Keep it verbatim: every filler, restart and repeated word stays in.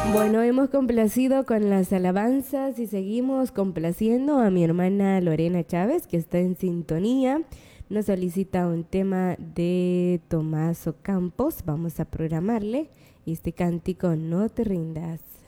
Bueno, hemos complacido con las alabanzas y seguimos complaciendo a mi hermana Lorena Chávez, que está en sintonía. Nos solicita un tema de Tomaso Campos. Vamos a programarle este cántico, No te rindas.